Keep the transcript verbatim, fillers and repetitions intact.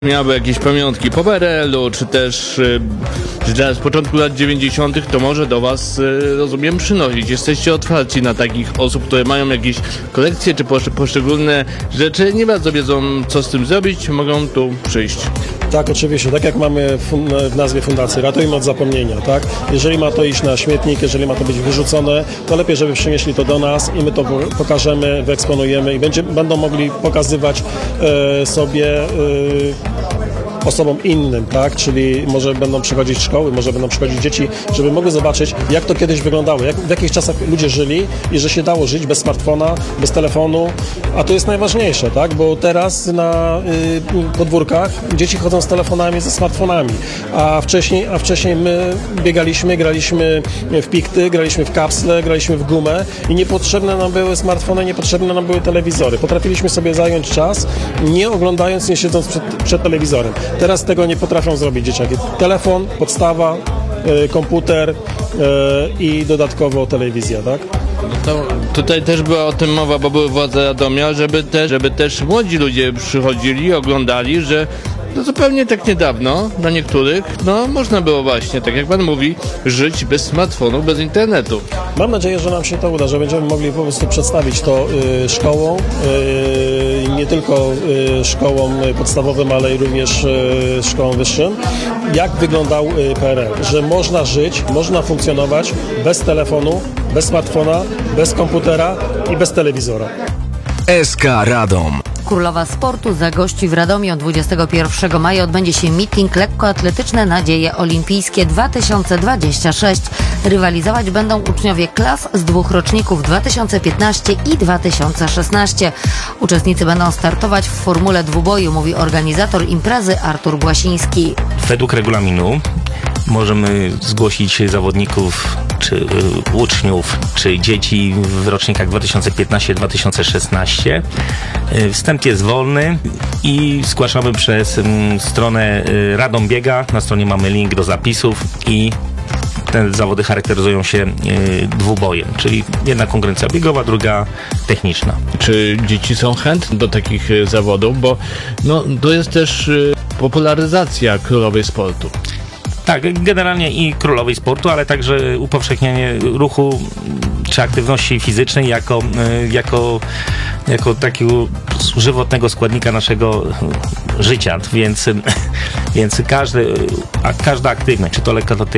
miały jakieś pamiątki po P R L u, czy też y, że z początku lat dziewięćdziesiątych, to może do Was, y, rozumiem, przynosić. Jesteście otwarci na takich osób, które mają jakieś kolekcje, czy posz- poszczególne rzeczy, nie bardzo wiedzą, co z tym zrobić, mogą tu przyjść. Tak, oczywiście. Tak jak mamy fun- w nazwie fundacji, ratujmy od zapomnienia, tak? Jeżeli ma to iść na śmietnik, jeżeli ma to być wyrzucone, to lepiej, żeby przynieśli to do nas i my to pokażemy, wyeksponujemy i będzie, będą mogli pokazywać e, sobie e, osobom innym, tak? Czyli może będą przychodzić szkoły, może będą przychodzić dzieci, żeby mogły zobaczyć, jak to kiedyś wyglądało, jak, w jakich czasach ludzie żyli i że się dało żyć bez smartfona, bez telefonu, a to jest najważniejsze, tak? Bo teraz na y, podwórkach dzieci chodzą z telefonami, ze smartfonami, a wcześniej, a wcześniej my biegaliśmy, graliśmy w pikty, graliśmy w kapsle, graliśmy w gumę i niepotrzebne nam były smartfony, niepotrzebne nam były telewizory. Potrafiliśmy sobie zająć czas, nie oglądając, nie siedząc przed, przed telewizorem. Teraz tego nie potrafią zrobić dzieciaki. Telefon, podstawa, y, komputer y, i dodatkowo telewizja, tak? To tutaj też była o tym mowa, bo były władze Radomia, żeby też, żeby też młodzi ludzie przychodzili, oglądali, że to zupełnie tak niedawno, dla niektórych, no można było właśnie, tak jak Pan mówi, żyć bez smartfonu, bez internetu. Mam nadzieję, że nam się to uda, że będziemy mogli po prostu przedstawić to y, szkołom, y, nie tylko y, szkołom podstawowym, ale i również y, szkołom wyższym, jak wyglądał y, P R L, że można żyć, można funkcjonować bez telefonu, bez smartfona, bez komputera i bez telewizora. S K Radom. Królowa Sportu zagości w Radomiu. dwudziestego pierwszego maja odbędzie się meeting lekkoatletyczne Nadzieje Olimpijskie dwa tysiące dwadzieścia sześć. Rywalizować będą uczniowie klas z dwóch roczników dwa tysiące piętnaście i dwa tysiące szesnaście. Uczestnicy będą startować w formule dwuboju, mówi organizator imprezy Artur Błasiński. Według regulaminu możemy zgłosić zawodników, czy y, uczniów, czy dzieci w rocznikach dwa tysiące piętnaście dwa tysiące szesnaście. Y, wstęp jest wolny i zgłaszamy przez y, stronę y, Radom Biega. Na stronie mamy link do zapisów i te zawody charakteryzują się y, dwubojem, czyli jedna konkurencja biegowa, druga techniczna. Czy dzieci są chętne do takich y, zawodów, bo no, to jest też y, popularyzacja królowej sportu. Tak, generalnie i królowej sportu, ale także upowszechnianie ruchu czy aktywności fizycznej jako, jako, jako takiego żywotnego składnika naszego życia, więc, więc każdy, a każda aktywność, czy to lekkoatletyka,